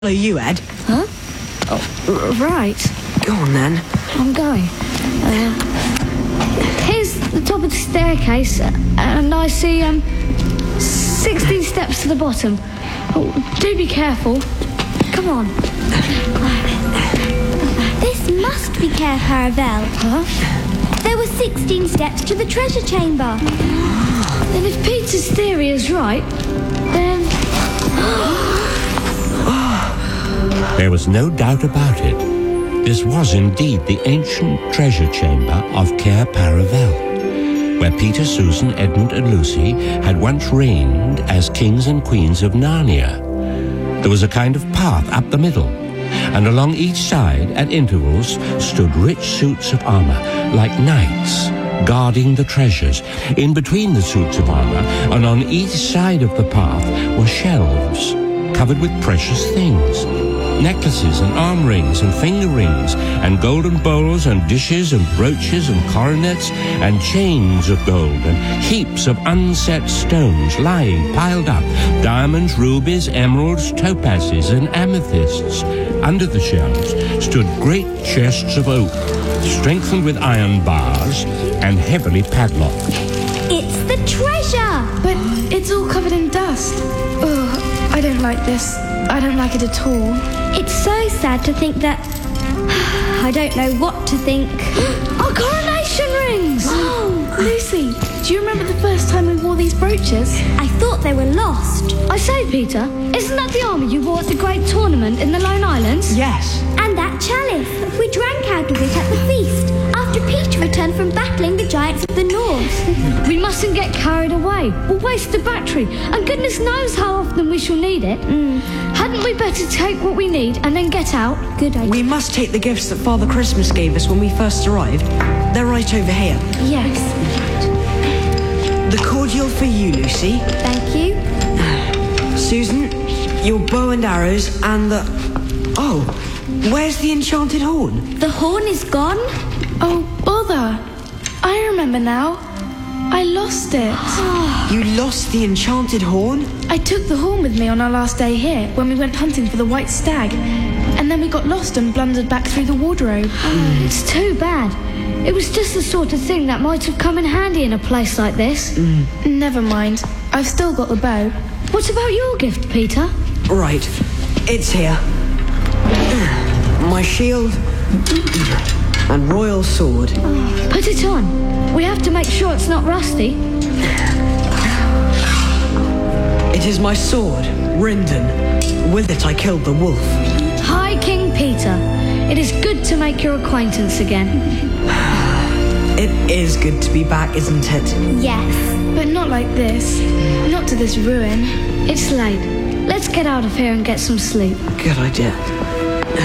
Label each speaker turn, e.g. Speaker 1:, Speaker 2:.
Speaker 1: Follow you, Ed.
Speaker 2: Huh? Oh, right.
Speaker 1: Go on, then.
Speaker 2: I'm going. Here's the top of the staircase, and I see, 16 steps to the bottom. Oh, do be careful. Come on.
Speaker 3: This must be Cair Paravel.
Speaker 2: Huh?
Speaker 3: There were 16 steps to the treasure chamber.
Speaker 2: Then if Peter's theory is right, then...
Speaker 4: There was no doubt about it. This was indeed the ancient treasure chamber of Cair Paravel, where Peter, Susan, Edmund and Lucy had once reigned as kings and queens of Narnia. There was a kind of path up the middle, and along each side, at intervals, stood rich suits of armor, like knights, guarding the treasures. In between the suits of armor, and on each side of the path, were shelves covered with precious things. Necklaces and arm rings and finger rings and golden bowls and dishes and brooches and coronets and chains of gold and heaps of unset stones lying piled up, diamonds, rubies, emeralds, topazes and amethysts. Under the shelves stood great chests of oak, strengthened with iron bars and heavily padlocked.
Speaker 3: It's the treasure!
Speaker 5: But it's all covered in dust. Ugh, I don't like this. I don't like it at all.
Speaker 3: It's so sad to think that... I don't know what to think.
Speaker 2: Our coronation rings!
Speaker 5: Oh, Lucy, do you remember the first time we wore these brooches?
Speaker 3: I thought they were lost.
Speaker 2: I say, Peter, isn't that the armour you wore at the great tournament in the Lone Islands?
Speaker 1: Yes.
Speaker 3: And that chalice. We drank out of it at the feast, after Peter returned from battling the giants of the north.
Speaker 2: We mustn't get carried away. We'll waste the battery, and goodness knows how often we shall need it. Hadn't we better take what we need and then get out?
Speaker 3: Good idea.
Speaker 1: We must take the gifts that Father Christmas gave us when we first arrived. They're right over here.
Speaker 2: Yes.
Speaker 1: The cordial for you, Lucy.
Speaker 3: Thank you.
Speaker 1: Susan, your bow and arrows and the... Oh, where's the enchanted horn?
Speaker 3: The horn is gone?
Speaker 5: Oh, bother. I remember now. I lost it.
Speaker 1: You lost the enchanted horn?
Speaker 5: I took the horn with me on our last day here when we went hunting for the white stag. And then we got lost and blundered back through the wardrobe.
Speaker 2: It's too bad. It was just the sort of thing that might have come in handy in a place like this.
Speaker 5: Never mind. I've still got the bow.
Speaker 2: What about your gift, Peter?
Speaker 1: Right, it's here. My shield and royal sword.
Speaker 2: Put it on. We have to make sure it's not rusty.
Speaker 1: It is my sword, Rindon. With it I killed the wolf.
Speaker 2: Hi, King Peter. It is good to make your acquaintance again.
Speaker 1: It is good to be back, isn't it?
Speaker 3: Yes.
Speaker 5: But not like this. Not to this ruin.
Speaker 2: It's late. Let's get out of here and get some sleep.
Speaker 1: Good idea.